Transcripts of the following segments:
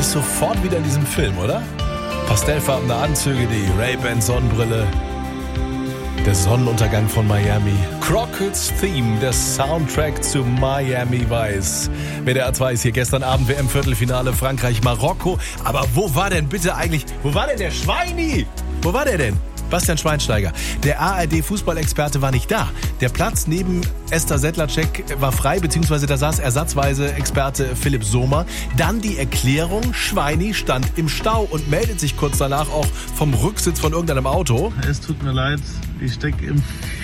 bist sofort wieder in diesem Film, oder? Pastellfarbene Anzüge, die Ray-Ban Sonnenbrille, der Sonnenuntergang von Miami. Crockett's Theme, der Soundtrack zu Miami Vice. WDR 2 ist hier gestern Abend WM-Viertelfinale Frankreich-Marokko. Aber wo war denn der Schweini? Wo war der denn? Bastian Schweinsteiger. Der ARD-Fußballexperte war nicht da. Der Platz neben Esther Sedlacek war frei, beziehungsweise da saß ersatzweise Experte Philipp Sohmer. Dann die Erklärung, Schweini stand im Stau und meldet sich kurz danach auch vom Rücksitz von irgendeinem Auto. Es tut mir leid, ich stecke im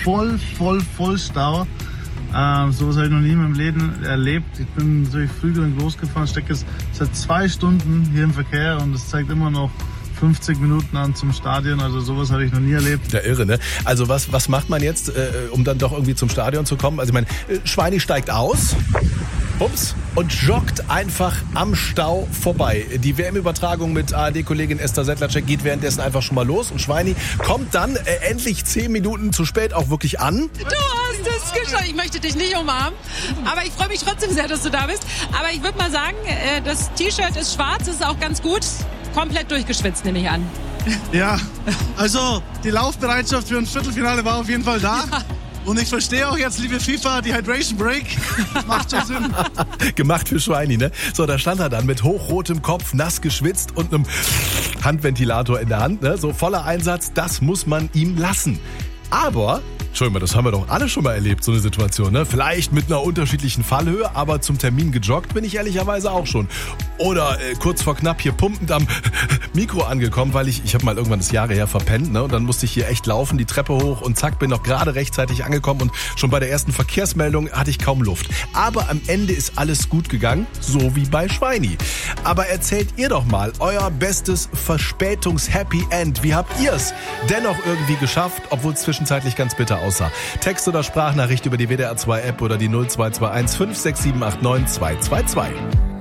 Vollstau. Sowas habe ich noch nie in meinem Leben erlebt. Ich bin durch Frühling losgefahren, stecke jetzt seit 2 Stunden hier im Verkehr und es zeigt immer noch 50 Minuten an zum Stadion, also sowas habe ich noch nie erlebt. Ja, irre, ne? Also was macht man jetzt, um dann doch irgendwie zum Stadion zu kommen? Also ich meine, Schweini steigt aus, bums, und joggt einfach am Stau vorbei. Die WM-Übertragung mit ARD-Kollegin Esther Sedlacek geht währenddessen einfach schon mal los und Schweini kommt dann endlich 10 Minuten zu spät auch wirklich an. Du hast es geschafft. Ich möchte dich nicht umarmen, aber ich freue mich trotzdem sehr, dass du da bist. Aber ich würde mal sagen, das T-Shirt ist schwarz, ist auch ganz gut. Komplett durchgeschwitzt, nehme ich an. Ja, also die Laufbereitschaft für ein Viertelfinale war auf jeden Fall da. Ja. Und ich verstehe auch jetzt, liebe FIFA, die Hydration Break macht schon Sinn. Gemacht für Schweini, ne? So, da stand er dann mit hochrotem Kopf, nass geschwitzt und einem Handventilator in der Hand, ne? So voller Einsatz, das muss man ihm lassen. Aber, Entschuldigung, das haben wir doch alle schon mal erlebt, so eine Situation, ne? Vielleicht mit einer unterschiedlichen Fallhöhe, aber zum Termin gejoggt bin ich ehrlicherweise auch schon. Oder kurz vor knapp hier pumpend am Mikro angekommen, weil ich habe mal irgendwann das Jahre her verpennt, ne? Und dann musste ich hier echt laufen, die Treppe hoch und zack, bin noch gerade rechtzeitig angekommen und schon bei der ersten Verkehrsmeldung hatte ich kaum Luft. Aber am Ende ist alles gut gegangen, so wie bei Schweini. Aber erzählt ihr doch mal euer bestes Verspätungs-Happy End. Wie habt ihr's dennoch irgendwie geschafft, obwohl es zwischenzeitlich ganz bitter aussah? Text oder Sprachnachricht über die WDR 2 App oder die 0221 56789 222.